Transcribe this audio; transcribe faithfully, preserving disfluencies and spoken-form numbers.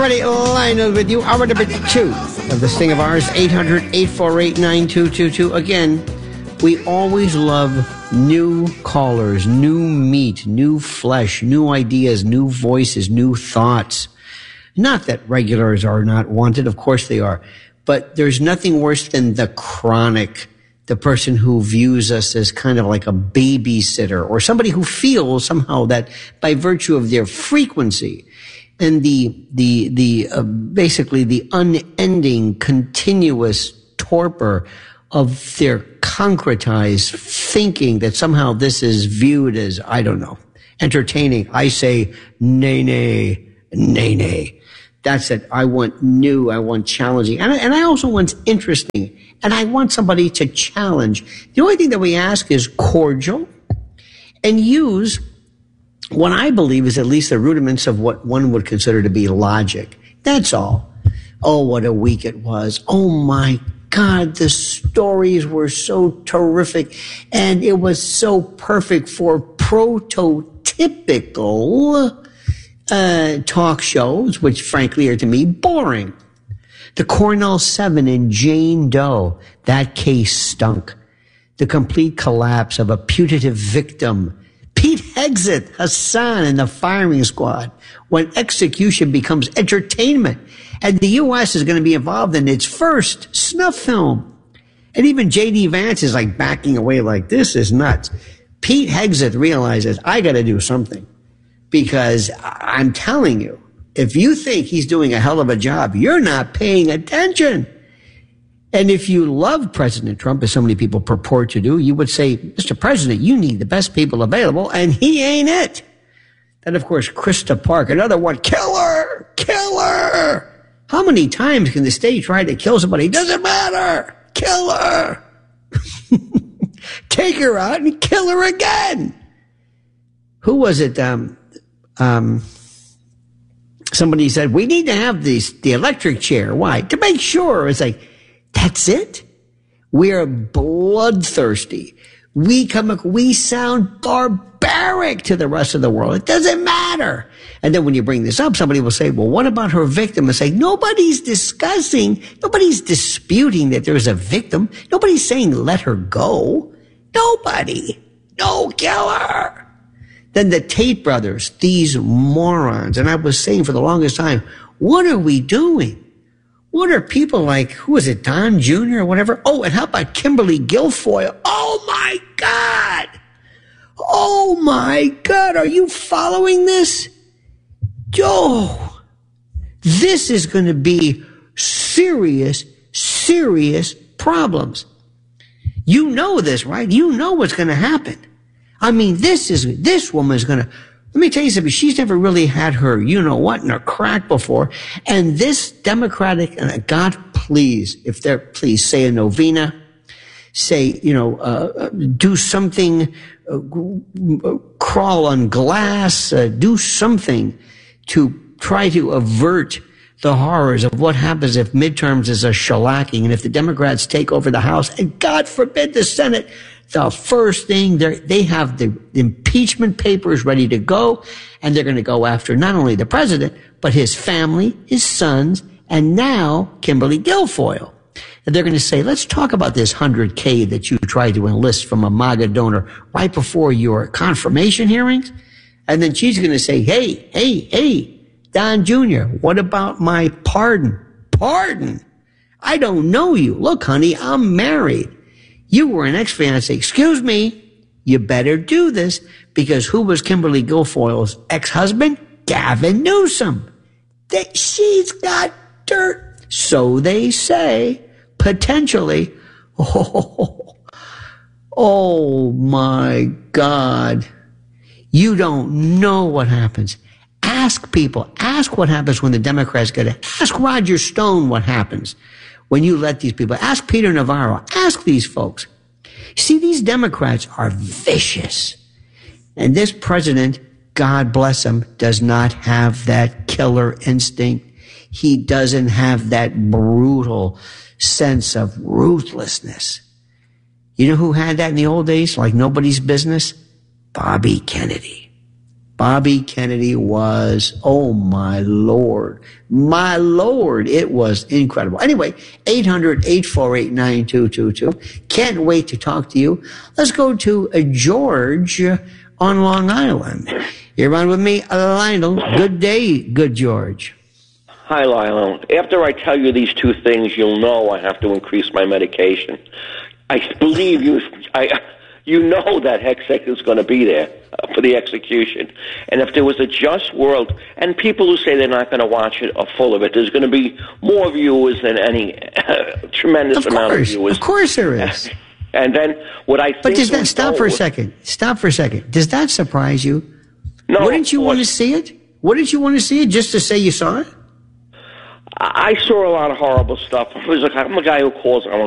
everybody. Lionel with you. Hour number two of this thing of ours, eight hundred, eight four eight, nine two two two. Again, we always love new callers, new meat, new flesh, new ideas, new voices, new thoughts. Not that regulars are not wanted. Of course they are. But there's nothing worse than the chronic, the person who views us as kind of like a babysitter or somebody who feels somehow that by virtue of their frequency and the, the, the, uh, basically the unending, continuous torpor of their concretized thinking that somehow this is viewed as, I don't know, entertaining. I say, nay, nay, nay, nay. That's it. I want new. I want challenging. And I, and I also want interesting. And I want somebody to challenge. The only thing that we ask is cordial and use what I believe is at least the rudiments of what one would consider to be logic. That's all. Oh, what a week it was. Oh, my God, the stories were so terrific. And it was so perfect for prototypical uh, talk shows, which frankly are to me boring. The Cornell Seven and Jane Doe, that case stunk. The complete collapse of a putative victim. Pete Hegseth, Hassan, and the firing squad, when execution becomes entertainment. And the U S is going to be involved in its first snuff film. And even J D Vance is like backing away like, this is nuts. Pete Hegseth realizes, I got to do something. Because I'm telling you, if you think he's doing a hell of a job, you're not paying attention. And if you love President Trump, as so many people purport to do, you would say, Mister President, you need the best people available, and he ain't it. Then, of course, Krista Park, another one, killer, killer. How many times can the state try to kill somebody? It doesn't matter. Kill her. Take her out and kill her again. Who was it? Um, um, somebody said, we need to have these, the electric chair. Why? To make sure. It's like, that's it? We're bloodthirsty. We come, we sound barbaric to the rest of the world. It doesn't matter. And then when you bring this up, somebody will say, well, what about her victim? And say, nobody's discussing, nobody's disputing that there's a victim. Nobody's saying let her go. Nobody. No killer. Then the Tate brothers, these morons. And I was saying for the longest time, what are we doing? What are people like, who is it, Don Junior or whatever? Oh, and how about Kimberly Guilfoyle? Oh, my God. Oh, my God. Are you following this? Oh, this is going to be serious, serious problems. You know this, right? You know what's going to happen. I mean, this is, this woman is going to, let me tell you something. She's never really had her, you know what, in her crack before. And this Democratic, and God, please, if they're, please say a novena, say, you know, uh, do something, uh, crawl on glass, uh, do something to try to avert the horrors of what happens if midterms is a shellacking and if the Democrats take over the House and God forbid the Senate. The first thing, they have the impeachment papers ready to go, and they're going to go after not only the president, but his family, his sons, and now Kimberly Guilfoyle. And they're going to say, let's talk about this one hundred K that you tried to enlist from a MAGA donor right before your confirmation hearings. And then she's going to say, hey, hey, hey, Don Junior, what about my pardon? Pardon? I don't know you. Look, honey, I'm married. You were an ex-fiancé. Excuse me, you better do this, because who was Kimberly Guilfoyle's ex-husband? Gavin Newsom. They, she's got dirt. So they say, potentially. Oh, oh my God. You don't know what happens. Ask people. Ask what happens when the Democrats get it. Ask Roger Stone what happens when you let these people. Ask Peter Navarro. Ask these folks. See, these Democrats are vicious. And this president, God bless him, does not have that killer instinct. He doesn't have that brutal sense of ruthlessness. You know who had that in the old days, like nobody's business? Bobby Kennedy. Bobby Kennedy was, oh my Lord, my Lord, it was incredible. Anyway, eight hundred, eight four eight, nine two two two. Can't wait to talk to you. Let's go to uh, George on Long Island. You're on with me, Lionel. Good day, good George. Hi, Lionel. After I tell you these two things, you'll know I have to increase my medication. I believe you. I, you know that Hegseth is going to be there for the execution. And if there was a just world, and people who say they're not going to watch it are full of it, there's going to be more viewers than any uh, tremendous of amount course, of viewers. Of course there is. And then what I think. But does that stop for a second? Stop for a second. Does that surprise you? No. Wouldn't you want to see it? Wouldn't you want to see it just to say you saw it? I saw a lot of horrible stuff. I was like, I'm a guy who calls. I'm